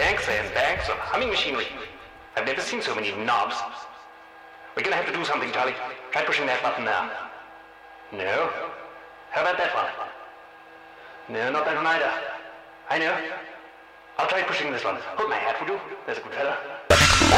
banks and banks of humming machinery. I've never seen so many knobs. We're gonna have to do something, Charlie. Try pushing that button now. No? How about that one? No, not that one either. I know. I'll try pushing this one. Hold my hat, would you? There's a good fella.